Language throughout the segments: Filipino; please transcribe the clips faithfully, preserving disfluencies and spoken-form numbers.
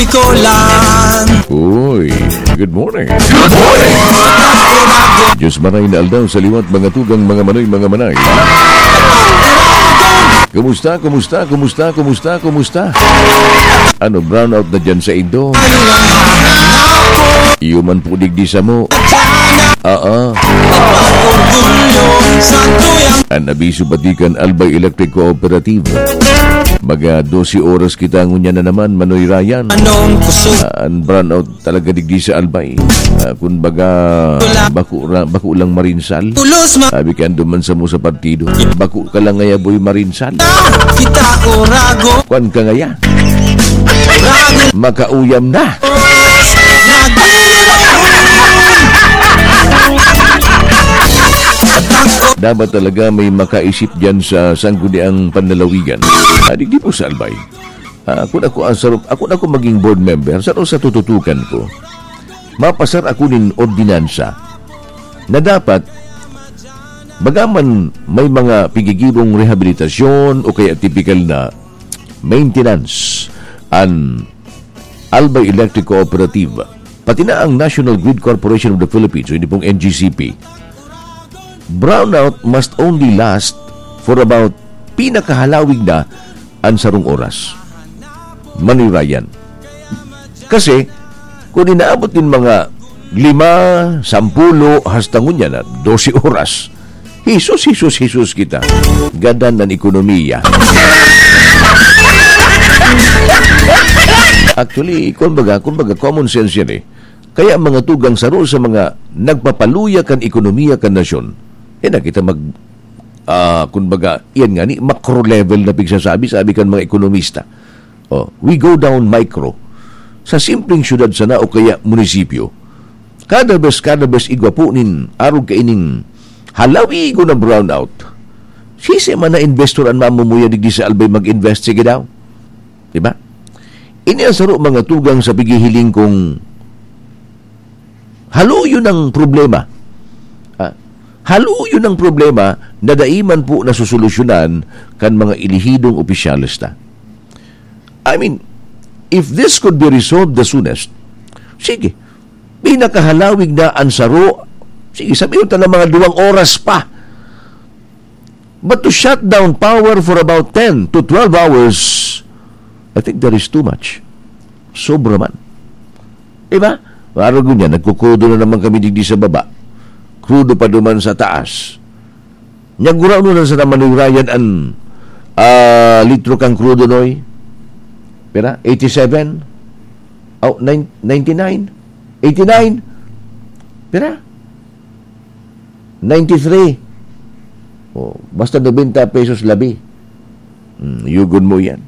Uy, good morning. Good morning. Diyos manay na aldaw sa liwat mga tugang mga manay, mga manay. Kumusta, kumusta, kumusta, kumusta, kumusta? Ano, brownout na dyan sa Indo? Iuman po digdi sa mo. Oo. Ang abiso batikan Albay Electric Cooperative. Maga twelve oras kita ngunya na naman, Manoy Ryan. Uh, ang brownout talaga digdi sa Albay. Uh, kung baga, baku, baku lang marinsal. Sabi ka duman sa mo sa partido. Baku ka lang ngaya boy marinsal. Kwan ka ngaya. Makauyam na. Dapat talaga may makaisip dyan sa sangguniang panlalawigan. Adik di po sa Albay. Uh, kung ako asarap, ako na ako maging board member, sa sa tututukan ko, mapasar ako nin ordinansa na dapat bagaman may mga pigigibong rehabilitasyon o kaya typical na maintenance an Albay Electric Cooperative, pati na ang National Grid Corporation of the Philippines, o hindi pong N G C P, brownout must only last for about pinakahalawig na ang sarong oras. Manoy Ryan. Kasi, kung inaabot din mga lima, sampulo, hasta ngunya na, twelve oras, hisus, hisus, hisus kita. Ganda ng ekonomiya. Actually, kumbaga, kumbaga, common sense yan eh. Kaya mga tugang saro sa mga nagpapaluya kan ekonomiya kan nasyon, eh na kita mag, uh, kumbaga, yan nga ni, macro level na pigsasabi, sabi kan mga ekonomista. Oh, we go down micro. Sa simpleng syudad sana o kaya munisipyo, kada bes, kada bes igwa po nin, arog kaining halawi ko na brownout. Sisi man na investor ang mamumuya digdi sa Albay mag-invest, sige daw. Diba? Ini ang saro mga tugang sa pigihiling kong haluyo ng problema. Ah, haluyo ng problema na daiman po na susolusyonan kan mga ilihidong opisyalista. I mean, if this could be resolved the soonest, sige, pinakahalawig na ang saro, sige, sabihin ta na mga duwang oras pa. But to shut down power for about ten to twelve hours, I think that is too much. Sobra man. Diba? Marago niya, nagkukudo na naman kami digdi sa baba. Krudo pa duman sa taas. Nyagura na sa naman ng Ryan ang uh, litro kang krudo noy. Pera? eighty-seven? Oh, ninety-nine? eighty-nine? Pera? ninety-three? Oh, basta ninety pesos labi. Hmm, yugon mo yan.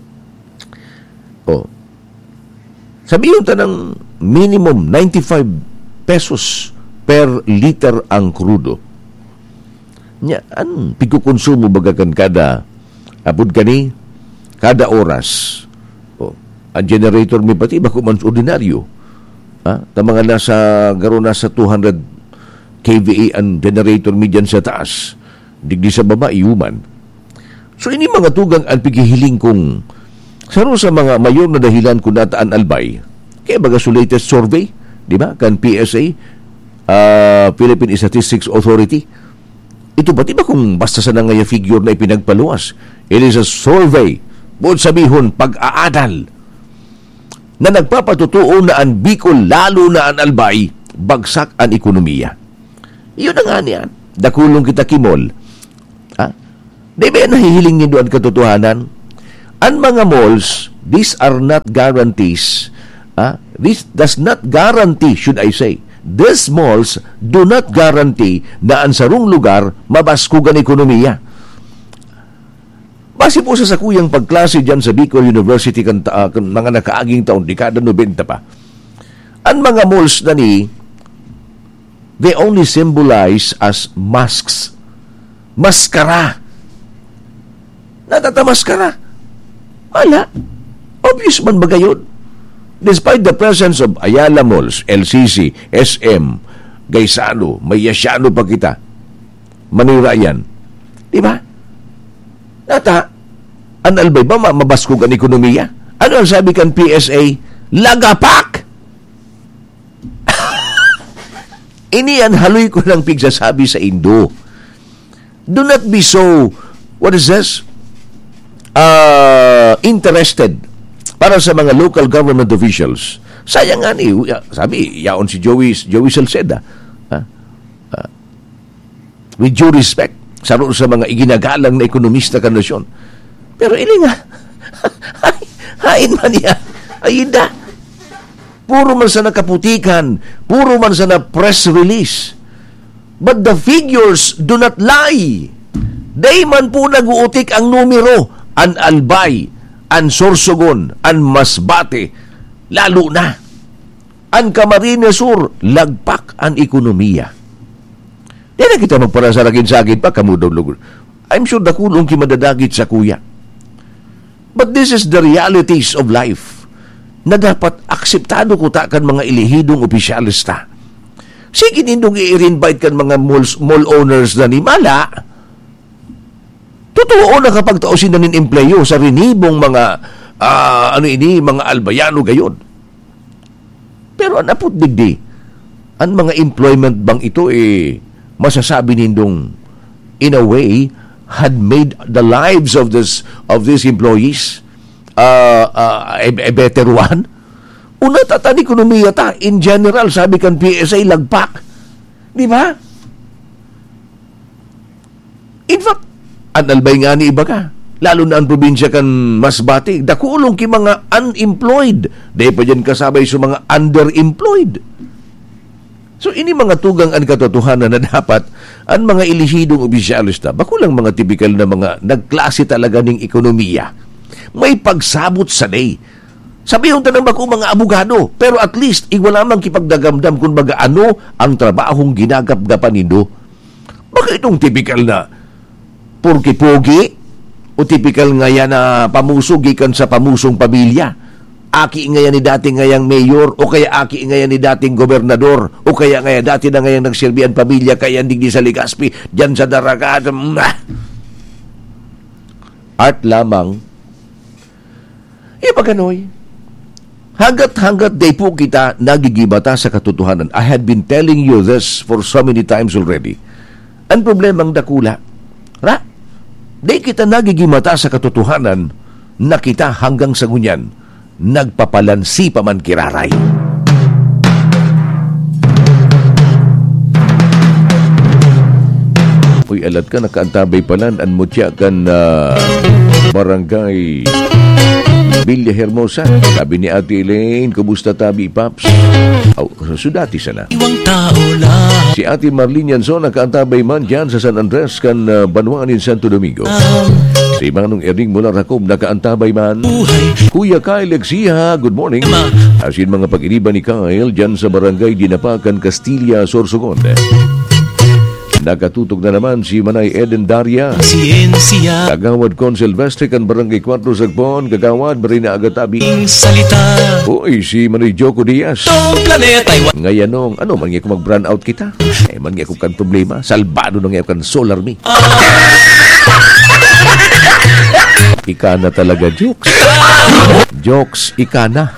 Oh. Sabihin ta ng minimum ninety-five pesos per liter ang krudo. Nya, an pigkukonsumo bagakan kada abud kani kada oras. Oh, ang generator may pati bako man ordinaryo. Ha? Ta mga nasa garo nasa two hundred kVA ang generator mi dyan sa taas. Digdi sa baba iuman. So ini mga tugang ang pigihiling kong saro sa mga mayor na dahilan kung nataan Albay, kaya baga sa latest survey, di ba, kan P S A, uh, Philippine Statistics Authority, ito ba, di ba kung basta sa nangaya figure na ipinagpaluwas, it is a survey, buod sabihon, pag-aadal, na nagpapatutuo na ang Bicol, lalo na ang Albay, bagsak ang ekonomiya. Iyon na nga niyan, dakulong kita kimol, ha? Di ba nahihiling niyo doon katotohanan? Ang mga malls, these are not guarantees. Uh, this does not guarantee, should I say, these malls do not guarantee na ang sarong lugar mabaskugan ekonomiya. Base po sa sakuyang pagklase dyan sa Bicol University kan, uh, kan mga nakaaging taon, dekada ninety pa. Ang mga malls na ni, they only symbolize as masks. Maskara. Natatamaskara. Wala. Obvious man ba gayon? Despite the presence of Ayala Malls, L C C, S M, Gaisano, Mayasyano pa kita, Manira yan. Di ba? Nata, ang Albay ba mabaskog ang ekonomiya? Ano ang sabi kan P S A? Lagapak! Ini ang haloy ko ng pigsasabi sa Indo. Do not be so, what is this? Uh, interested para sa mga local government officials. Sayang nga ni, sabi, yaon si Joey, Joey Salceda. Ha? Uh, with due respect, saro sa mga iginagalang na ekonomista ka nasyon. Pero ili nga, hain man niya, ayida. Puro man sa nakaputikan, puro man sa na press release. But the figures do not lie. Day man po nag-uutik ang numero, an Albay, an Sorsogon, an Masbate, lalo na. An Camarines Sur, lagpak ang ekonomiya. Di na kita magparasaragin-sagin pa, kamudong lugar. I'm sure dakulong kimadadagit sa kuya. But this is the realities of life na dapat akseptado ko ta kan mga ilihidong opisyalista. Sige nindong i-invite kan mga malls, mall owners na ni Mala. Totoo na kapag taosin na nin empleyo sa rinibong mga uh, ano ini, mga albayano gayon. Pero naput digdi, ang mga employment bang ito eh masasabi nindong in a way had made the lives of this of these employees uh, uh, a, a better one. Una tatan ekonomiya ta in general, sabi kan P S A lagpak, di ba? In fact, analbay nga ni iba ka, lalo na ang probinsya kan Masbate, dakulong ki mga unemployed, dahil pa dyan kasabay sa mga underemployed. So, ini mga tugang ang katotohanan na dapat ang mga ilihidong opisyalista, bakulang mga typical na mga nagklase talaga ng ekonomiya, may pagsabot sa day. Sabi yung tanong bako mga abogado, pero at least, igwa lamang kipagdagamdam kung baga ano ang trabahong ginagap-gapan nindo. Baka itong typical na purki-pugi o typical nga yan na pamusog ikan sa pamusong pamilya. Aki ngayon ni dating ngayang mayor o kaya aki ngayon ni dating gobernador o kaya ngayon dati na ngayang nagsilbihan pamilya kaya digdi sa Legazpi dyan sa Daraga. Art lamang ipaganoy hanggat-hanggat day po kita nagigibata sa katotohanan. I had been telling you this for so many times already. Ang problemang dakula ra day kita nagigimata sa katotohanan na kita hanggang sa ngunyan nagpapalansi pa man kiraray. Uy, alat ka, nakaantabay palan, an mutya kan uh, barangay Villa Hermosa. Sabi ni Ate Elaine, kumusta tabi, Paps? Oh, sudati sana. Si Ate Marlene Yanson, nakaantabay man dyan sa San Andres kan uh, Banuan in Santo Domingo. Si Manong Ering mula Racob, nakaantabay man. Kuya Kyle Exiha, good morning. Asin mga pag-iniba ni Kyle dyan sa barangay Dinapakan, Castilla, Sorsogon. Nakatutog na naman si Manay Eden Daria. Siensya. Kagawad Con Silvestre kan Barangay four Sagpon. Kagawad Marina Agatabi. Salita. Uy, si Manay Joko Diaz. Ngayon nung, ano, man nga kung mag-brand out kita? Eh, man nga kung kan problema. Salbado nung nga kan Solar Me. Ikana talaga, jokes. Jokes, ikana.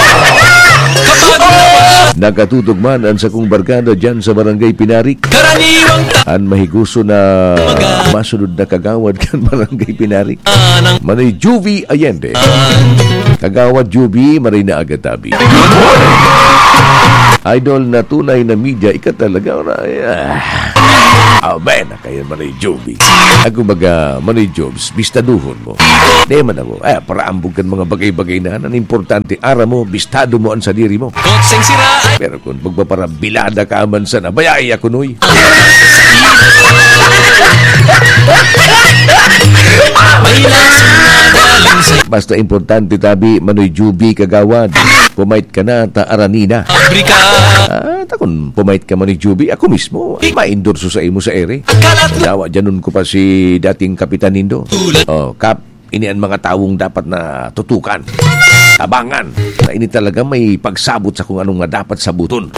Nakatutog man ang sakong barkada dyan sa Barangay Pinarik. Ang mahiguso na masunod na kagawad kan Barangay Pinarik. Manay Juvie Allende. Kagawad Juvie, Marina Agatabi. Idol na tunay na media, ika talaga. Ah, ben, na kayo Manay Juvie. Ako baga, Manay Jobs, bistaduhon mo. Di man ako, eh, para ambugan mga bagay-bagay na ang importante, ara mo, bistado mo ang sadiri mo. Pero kung magpapara bilada ka man sana, bayay ako nuy. Basta importante tabi, Manoy Jubi kagawad. Pumait ka na, ta aranina. Ah, takon pumait ka Manoy Jubi, ako mismo, ay maindorso sa imo sa ere. Dawa, dyanon ko pa si dating Kapitan Nindo. Oh, Kap, ini ang mga tawong dapat na tutukan. Tabangan. Na ini talaga may pagsabot sa kung anong nga dapat sabuton.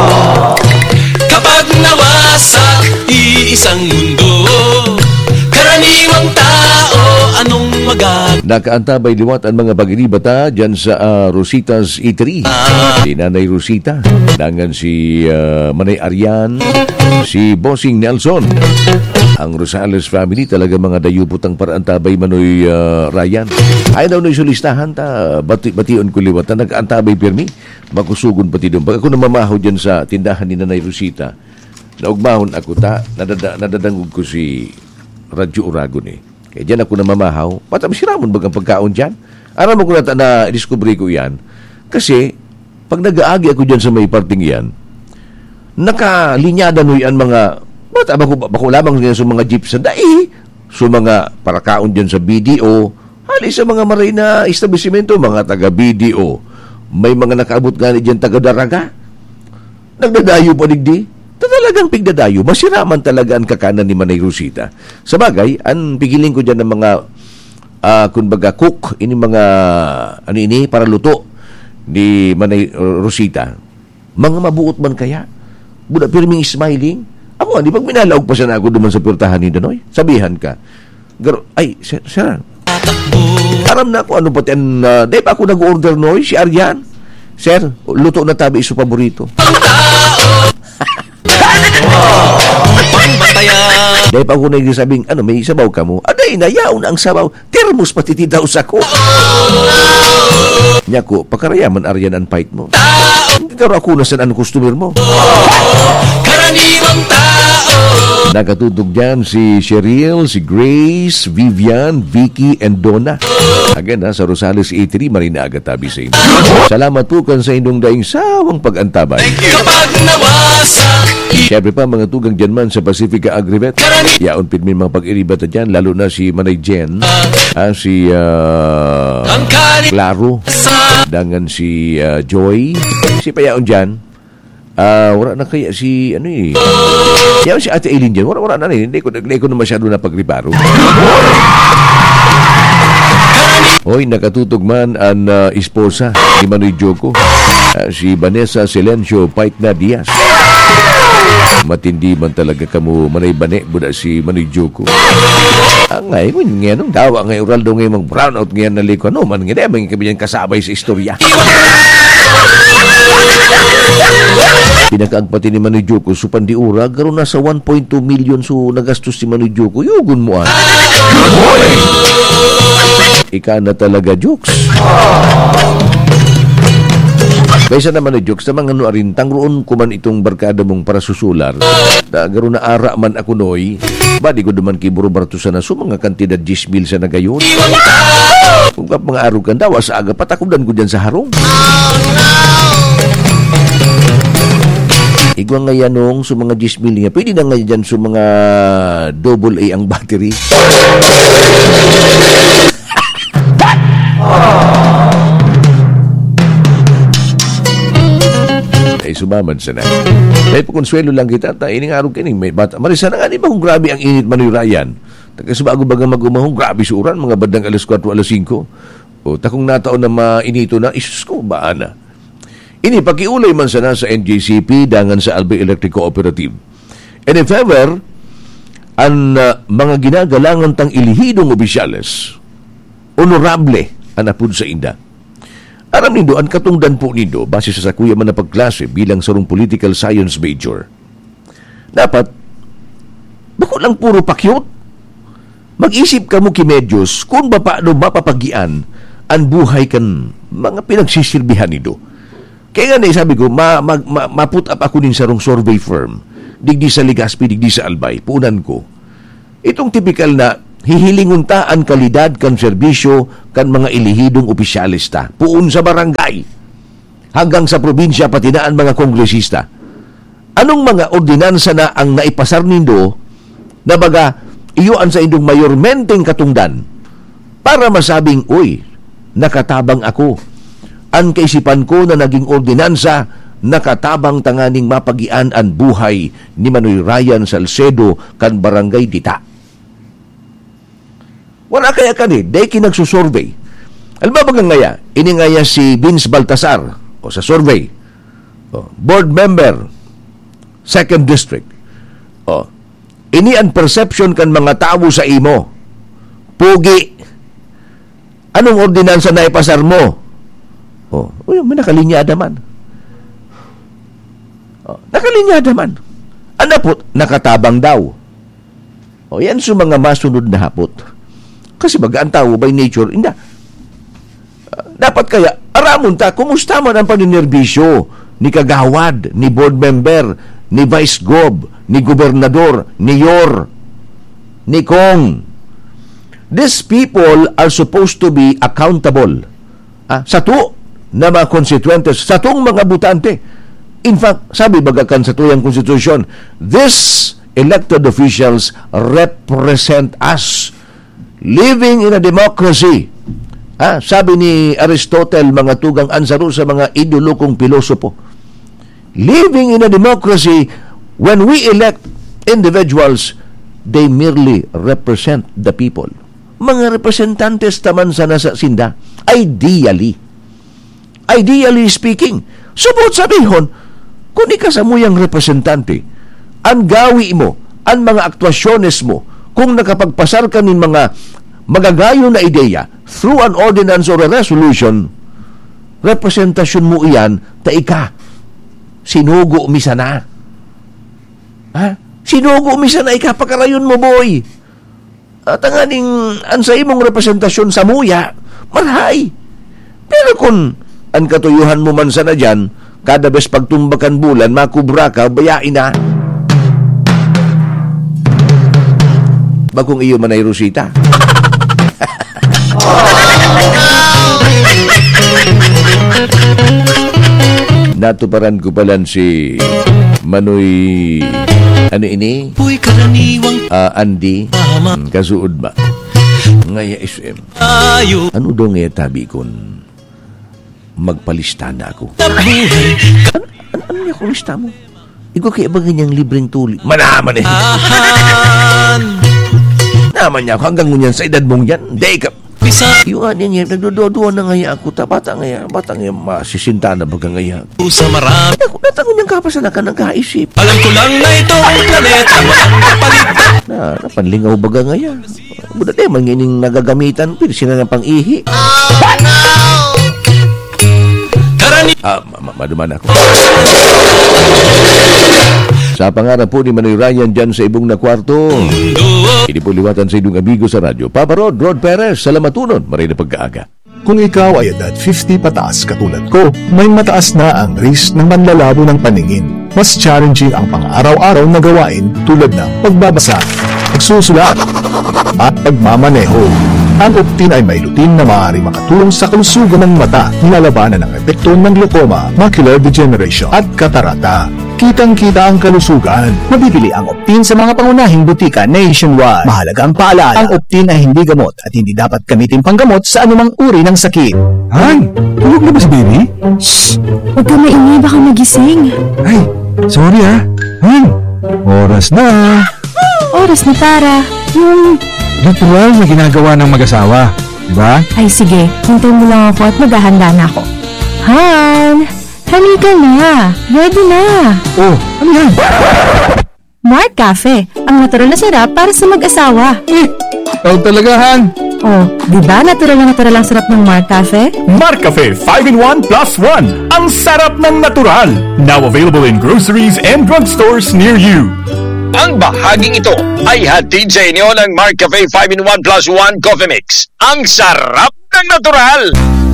Kapag nawasak iisang mundo, Karaniwang tao, anong magagawa? Nakaantabay liwat ang mga pag-iribata dyan sa uh, Rosita's Eatery. Si Nanay Rosita, dangan si uh, Manay Arian, si Bossing Nelson. Ang Rosales family talaga mga dayupot ang paraantabay manoy uh, Ryan. Ay daw na isulistahan ta, bati, bation ko liwat na nag-antabay pirmi. Makusugon pati doon. Pag ako namamahaw dyan sa tindahan ni Nanay Rosita, naugmahon ako ta, nadada, nadadangog ko si Radyo Uragon eh. Kaya dyan ako namamahaw, patam siramon bagang pagkaon dyan. Aram ko na ta na discovery ko yan. Kasi, pag nag-aagi ako dyan sa may parting yan, nakalinyada no yan mga, ba't bako, bako lamang yan sa mga jeep sa dai, sa mga parakaon dyan sa B D O, hali sa mga maray na establishmento, mga taga-B D O, may mga nakaabot gani dyan taga-daraga, nagdadayo pa digdi, talagang pigdadayo, masiraman talaga ang kakanan ni Manay Rosita. Sa bagay, ang pigiling ko dyan ng mga, uh, kumbaga, cook, ini mga, ano ini, para luto ni Manay Rosita. Mga mabuot man kaya? Buda pirming smiling? Ako, di pag minalaog pa siya na ako duman sa pirtahan ni Danoy, sabihan ka, Garo, ay, sir, sir, aram na ako, ano pati, uh, di pa ako nag-order noy, si Arian, sir, luto na tabi iso paborito. Dahil pa ako nagsasabing, ano, may sabaw ka mo? Aday, nayaon ang sabaw. Termos patititaw sa ko. Nya ko, pakarayaman Arian ang fight mo. Pero ako nasan ang customer mo. Karaniwang tao. Nakatutog dyan si Cheryl, si Grace, Vivian, Vicky, and Donna. Again ha, sa Rosales Eatery, marina agad tabi sa inyo. Salamat po kan sa inyong daing sawang pag-antabay. Kapag nawasak, siyempre pa mga tugang dyan man sa Pacifica Agribet. Yaon pin may mga pag-iribata dyan, lalo na si Manay Jen, ah, si uh, Claro, dangan si uh, Joy, si Payaon dyan. Ah, uh, wala na kaya si ano eh. Yaon si Ate Eileen dyan, wala wala na eh. Hindi ko, hindi ko na masyado na pagribaro. Hoy, nakatutog man ang uh, esposa ni Manoy Joko, uh, si Vanessa Silencio Pait na Diaz. Matindi man talaga kamo manay-bane buda si Manoy Joko. Ang ngay mo nga nung dawa ngay Uraldo ngay mag brownout ngayon na liko no man nga may kabiyan kasabay sa istorya. Pinakaang pati ni Manoy Joko supan di ura garo na sa one point two million so nagastos si Manoy Joko. Yugon mo ah. Ika na talaga jokes. Kaysa naman na jokes, na mga ano rin, tangroon ko man itong barkada mong para susular, na garo na ara man ako noy, ba di ko duman kiburo bartusan na so mga kantidad diyes mil sa nagayon. Kung kap mga araw kan dawa sa aga, patakudan ko dyan sa harong. Igwa nga yanong sa mga diyes mil nga, pwede na nga dyan sa mga double A ang battery. Ay sumaman sana. Dahil po konsuelo lang kita, ta ining araw kining may bata. Marisa na nga, di ba kung grabe ang init Manoy Ryan? Taga-subago baga mag-umahong, grabe suran, mga bandang alas kwatro, alas singko. O takong nataon na mainito na, isus ko, ba na? Ini, pakiulay man sana sa N J C P, dangan sa Albay Electric Cooperative. And if ever, ang uh, mga ginagalangan tang ilihidong opisyales, honorable, anapod sa inda. Aram nindo, ang katungdan po nindo, base sa sakuya man na pagklase bilang sarong political science major. Dapat, bako lang puro pakyot. Mag-isip ka mo kimedyos kung ba paano mapapagian ang buhay kan mga pinagsisilbihan nindo. Kaya nga na sabi ko, ma, ma, ma, ma-put up ako din sarong survey firm. Digdi sa Legazpi, digdi sa Albay. Puunan ko. Itong typical na hihilingon ta ang kalidad kan serbisyo kan mga ilihidong opisyalista. Puun sa barangay. Hanggang sa probinsya pati na ang mga kongresista. Anong mga ordinansa na ang naipasar nindo na baga iyuan sa indong mayormenteng katungdan para masabing, uy, nakatabang ako. Ang kaisipan ko na naging ordinansa, nakatabang tanganing mapagian ang buhay ni Manoy Ryan Salcedo kan barangay Dita. Wala kaya kanid, dahil kinagsusurvey. Alam ba bagang ngaya? Iningaya si Vince Baltasar o sa survey. O, board member, second district. O, Ini ang perception kan mga tao sa imo. Pugi. Anong ordinansa na ipasar mo? Oh, uy, may nakalinyada man. Oh, nakalinyada man. Ano po? Nakatabang daw. O, yan sa mga masunod na hapot. Kasi baga ang tao by nature, hindi. Uh, dapat kaya, aramon ta, kumusta man ang paninerbisyo ni kagawad, ni board member, ni vice gob, ni gobernador, ni yor, ni kong. These people are supposed to be accountable ah, sa to na mga constituentes, sa tong mga butante. In fact, sabi bagakan sa tuyang konstitusyon, these elected officials represent us. Living in a democracy. Ah, sabi ni Aristotle, mga tugang ansaro sa mga idolokong pilosopo. Living in a democracy, when we elect individuals, they merely represent the people. Mga representantes taman sa nasa sinda. Ideally. Ideally speaking. Subot sabihon, kung ikasamuyang representante, ang gawi mo, ang mga aktwasyones mo, kung nakapagpasar ka ng mga magagayo na ideya through an ordinance or a resolution, representasyon mo iyan, taika, sinugo misa na. Ha? Sinugo misa na, ika, pakarayon mo, boy. At ang aning, ang sa imong representasyon sa muya, marhay. Pero kung ang katuyuhan mo man sana dyan, kada bes pagtumbakan bulan, makubra ka, bayain na. Bagong iyo man ay Rosita. Natuparan ko palan si Manoy, ano ini? Pu'y karaniwang Uh, Andy, hmm, kasuod ba? Ngaya S M. tayo Ano daw ngaya tabi kon magpalista na ako? na buhay. Ano, ano, ano niya kung lista mo? Ikaw kaya ba ganyang libreng tuli? Manaman eh. Ahan, Naman niya ako hanggang ngunyan sa edad mong yan. Day ka. bisa Yung ano nga, nagdododoan na ngaya ako. Ta, bata ngaya, bata ngaya, masisinta na baga ngaya. sa marami. Ako, natangon niyang kapasan ka nagkaisip. Alam ko lang na itong planeta mo ang kapalit. Na, napanlingaw baga ngaya. Buda de, mangining nagagamitan. Pero sila ng pang-ihi. Karani Ah, ma- ma- maduman ako. Sa pangarap po ni Manoy Ryan dyan sa ibong na kwarto. mundo. Ini po liwatan sa inyong amigo sa radyo. Papa Rod, Rod Perez, salamatunon. Maray na pagkaaga. Kung ikaw ay edad fifty pataas katulad ko, may mataas na ang risk ng manlalabo ng paningin. Mas challenging ang pang-araw-araw na gawain tulad ng pagbabasa, pagsusulat, at pagmamaneho. Ang Optin ay may lutin na maaari makatulong sa kalusugan ng mata, nilalabanan ang epekto ng glaucoma, macular degeneration at katarata. Kitang-kita ang kalusugan. Mabibili ang Optin sa mga pangunahing butika nationwide. Mahalaga ang paalala, ang Optin ay hindi gamot at hindi dapat gamitin panggamot sa anumang uri ng sakit. Han, tulog na ba si baby? Shh! Huwag ka maingay, baka magising. Ay, sorry ah. Han, oras na. Oras na para. Yung... Natural na ginagawa ng mag-asawa, diba? Ay sige, hintay mo lang ako at maghahanda na ako. Han! Halika na! Ready na! Oh, ano yan? Mark Cafe, ang natural na sarap para sa mag-asawa. Eh, ikaw talaga, Han. Oh, di ba natural na natural ang sarap ng Mark Cafe? Mark Cafe five in one plus one. Ang sarap ng natural. Now available in groceries and drugstores near you. Ang bahaging ito ay hatid sa inyo ng Mark Cafe five in one plus one Coffee Mix. Ang sarap ng natural!